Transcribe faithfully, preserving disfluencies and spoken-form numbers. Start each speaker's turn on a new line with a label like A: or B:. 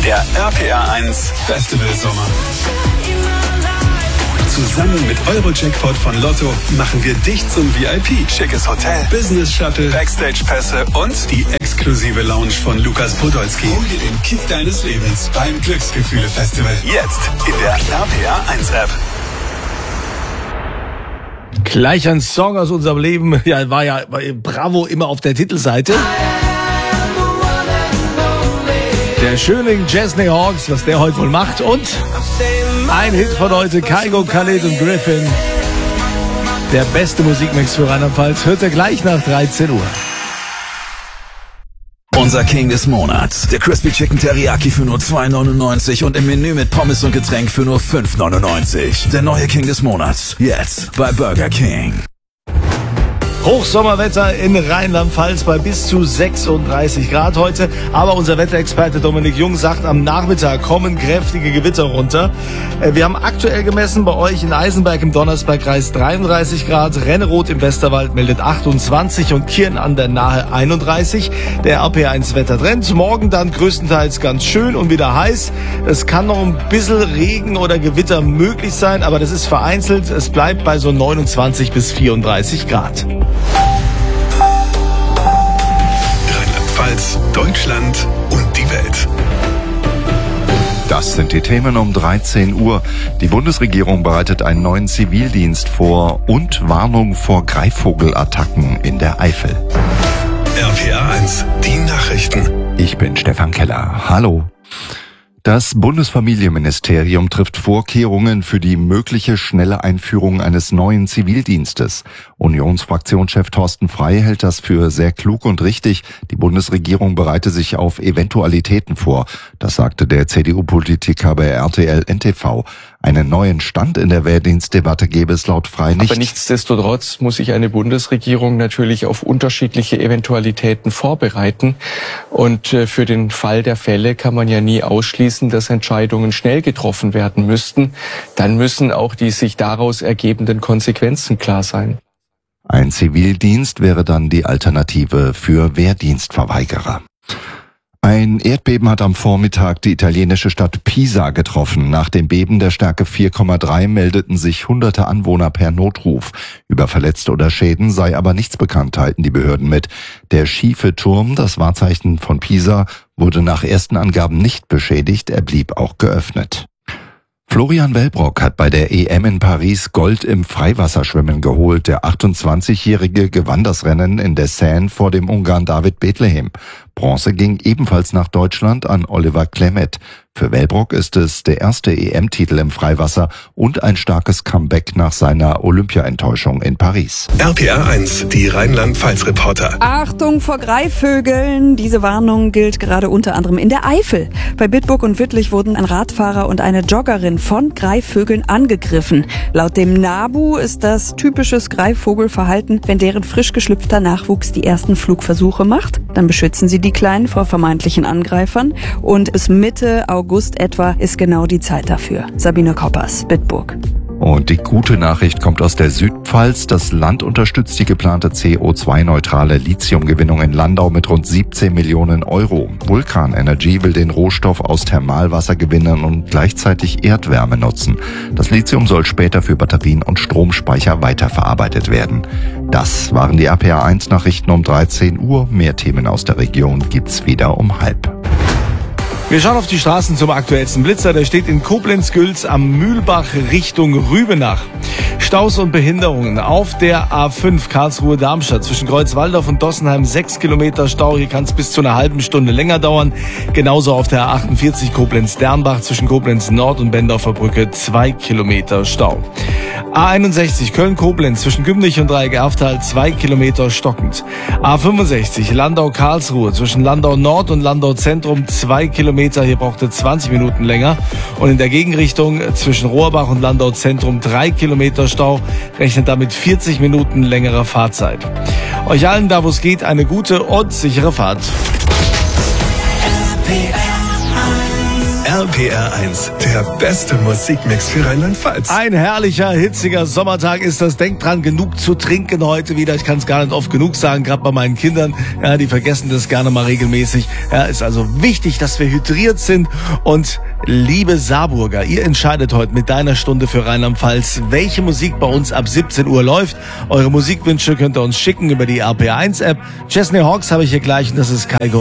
A: Der R P R eins Festival Sommer. Zusammen mit Euro-Jackpot von Lotto machen wir dich zum V I P. Schickes Hotel, Business Shuttle, Backstage-Pässe und die exklusive Lounge von Lukas Podolski. Hol dir den Kick deines Lebens beim Glücksgefühle-Festival. Jetzt in der R P R eins App.
B: Gleich ein Song aus unserem Leben. Ja, war ja bei Bravo immer auf der Titelseite. Der Schönling Chesney Hawks, was der heute wohl macht. Und ein Hit von heute, Kygo, Khaled und Griffin. Der beste Musikmix für Rheinland-Pfalz hört ihr gleich nach dreizehn Uhr.
C: Unser King des Monats. Der Crispy Chicken Teriyaki für nur zwei neunundneunzig und im Menü mit Pommes und Getränk für nur fünf neunundneunzig. Der neue King des Monats. Jetzt bei Burger King.
B: Hochsommerwetter in Rheinland-Pfalz bei bis zu sechsunddreißig Grad heute. Aber unser Wetterexperte Dominik Jung sagt, am Nachmittag kommen kräftige Gewitter runter. Wir haben aktuell gemessen bei euch in Eisenberg im Donnersbergkreis dreiunddreißig Grad. Renneroth im Westerwald meldet achtundzwanzig und Kirn an der Nahe einunddreißig. Der R P R eins Wettertrend. Morgen dann größtenteils ganz schön und wieder heiß. Es kann noch ein bisschen Regen oder Gewitter möglich sein, aber das ist vereinzelt. Es bleibt bei so neunundzwanzig bis vierunddreißig Grad.
A: Rheinland-Pfalz, Deutschland und die Welt.
D: Das sind die Themen um dreizehn Uhr. Die Bundesregierung bereitet einen neuen Zivildienst vor und Warnung vor Greifvogelattacken in der Eifel.
A: R P R eins, die Nachrichten.
D: Ich bin Stefan Keller. Hallo. Das Bundesfamilienministerium trifft Vorkehrungen für die mögliche schnelle Einführung eines neuen Zivildienstes. Unionsfraktionschef Thorsten Frey hält das für sehr klug und richtig. Die Bundesregierung bereite sich auf Eventualitäten vor. Das sagte der C D U-Politiker bei R T L N T V. Einen neuen Stand in der Wehrdienstdebatte gäbe es laut Frey nicht.
E: Aber nichtsdestotrotz muss sich eine Bundesregierung natürlich auf unterschiedliche Eventualitäten vorbereiten. Und für den Fall der Fälle kann man ja nie ausschließen, dass Entscheidungen schnell getroffen werden müssten. Dann müssen auch die sich daraus ergebenden Konsequenzen klar sein.
D: Ein Zivildienst wäre dann die Alternative für Wehrdienstverweigerer. Ein Erdbeben hat am Vormittag die italienische Stadt Pisa getroffen. Nach dem Beben der Stärke vier Komma drei meldeten sich hunderte Anwohner per Notruf. Über Verletzte oder Schäden sei aber nichts bekannt, teilten die Behörden mit. Der schiefe Turm, das Wahrzeichen von Pisa, wurde nach ersten Angaben nicht beschädigt, er blieb auch geöffnet. Florian Wellbrock hat bei der E M in Paris Gold im Freiwasserschwimmen geholt. Der achtundzwanzigjährige gewann das Rennen in der Seine vor dem Ungarn David Bethlehem. Bronze ging ebenfalls nach Deutschland an Oliver Klemet. Für Wellbrock ist es der erste E M-Titel im Freiwasser und ein starkes Comeback nach seiner Olympia-Enttäuschung in Paris.
A: R P R eins, die Rheinland-Pfalz-Reporter.
F: Achtung vor Greifvögeln. Diese Warnung gilt gerade unter anderem in der Eifel. Bei Bitburg und Wittlich wurden ein Radfahrer und eine Joggerin von Greifvögeln angegriffen. Laut dem NABU ist das typisches Greifvogelverhalten, wenn deren frisch geschlüpfter Nachwuchs die ersten Flugversuche macht. Dann beschützen sie die Kleinen vor vermeintlichen Angreifern. Und bis Mitte August etwa ist genau die Zeit dafür. Sabine Koppers, Bitburg.
D: Und die gute Nachricht kommt aus der Südpfalz. Das Land unterstützt die geplante C O zwei neutrale Lithiumgewinnung in Landau mit rund siebzehn Millionen Euro. Vulcan Energy will den Rohstoff aus Thermalwasser gewinnen und gleichzeitig Erdwärme nutzen. Das Lithium soll später für Batterien und Stromspeicher weiterverarbeitet werden. Das waren die R P R eins Nachrichten um dreizehn Uhr. Mehr Themen aus der Region gibt's wieder um halb.
B: Wir schauen auf die Straßen zum aktuellsten Blitzer. Der steht in Koblenz-Gülz am Mühlbach Richtung Rübenach. Staus und Behinderungen auf der A fünf Karlsruhe-Darmstadt zwischen Kreuzwaldorf und Dossenheim sechs Kilometer Stau. Hier kann es bis zu einer halben Stunde länger dauern. Genauso auf der A achtundvierzig Koblenz-Dernbach zwischen Koblenz-Nord und Bendorfer Brücke zwei Kilometer Stau. A einundsechzig Köln-Koblenz zwischen Gümnich und Dreieck-Erftal zwei Kilometer stockend. A fünfundsechzig Landau-Karlsruhe zwischen Landau-Nord und Landau-Zentrum zwei Kilometer. Hier braucht es zwanzig Minuten länger. Und in der Gegenrichtung zwischen Rohrbach und Landau-Zentrum drei Kilometer Stau. Rechnet damit vierzig Minuten längerer Fahrzeit. Euch allen, da wo es geht, eine gute und sichere Fahrt.
A: R R P R eins, der beste Musikmix für Rheinland-Pfalz.
B: Ein herrlicher, hitziger Sommertag ist das. Denkt dran, genug zu trinken heute wieder. Ich kann es gar nicht oft genug sagen, gerade bei meinen Kindern. Ja, die vergessen das gerne mal regelmäßig. Ja, ist also wichtig, dass wir hydriert sind. Und liebe Saarburger, ihr entscheidet heute mit deiner Stunde für Rheinland-Pfalz, welche Musik bei uns ab siebzehn Uhr läuft. Eure Musikwünsche könnt ihr uns schicken über die R P R eins App. Chesney Hawks habe ich hier gleich und das ist Kai Gold.